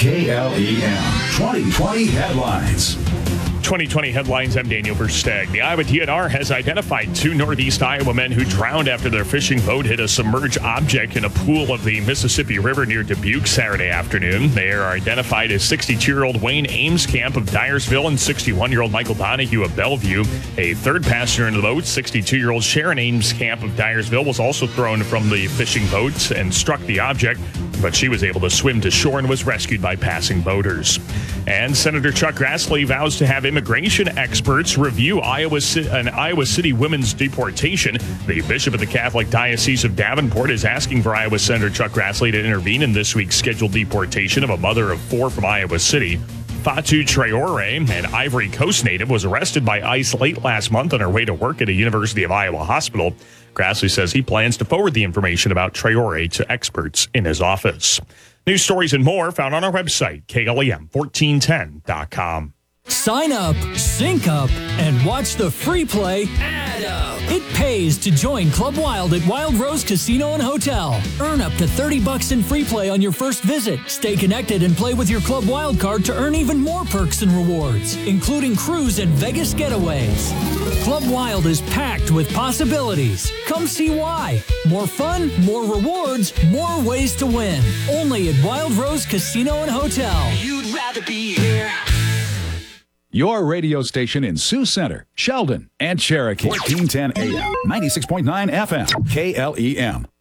KLEM 2020 headlines. 2020 headlines. I'm Daniel Versteg. The Iowa DNR has identified two Northeast Iowa men who drowned after their fishing boat hit a submerged object in a pool of the Mississippi River near Dubuque Saturday afternoon. They are identified as 62-year-old Wayne Amescamp of Dyersville and 61-year-old Michael Donahue of Bellevue. A third passenger in the boat, 62-year-old Sharon Amescamp of Dyersville, was also thrown from the fishing boat and struck the object, but she was able to swim to shore and was rescued by passing boaters. And Senator Chuck Grassley vows to have immigration experts review an Iowa City women's deportation. The Bishop of the Catholic Diocese of Davenport is asking for Iowa Senator Chuck Grassley to intervene in this week's scheduled deportation of a mother of four from Iowa City. Fatu Traore, an Ivory Coast native, was arrested by ICE late last month on her way to work at a University of Iowa hospital. Grassley says he plans to forward the information about Traore to experts in his office. News stories and more found on our website, KLEM1410.com. Sign up, sync up, and watch the free play add up. It pays to join Club Wild at Wild Rose Casino and Hotel. Earn up to $30 in free play on your first visit. Stay connected and play with your Club Wild card to earn even more perks and rewards, including cruise and Vegas getaways. Club Wild is packed with possibilities. Come see why. More fun, more rewards, more ways to win. Only at Wild Rose Casino and Hotel. You'd rather be here. Your radio station in Sioux Center, Sheldon, and Cherokee. 1410 AM, 96.9 FM, KLEM.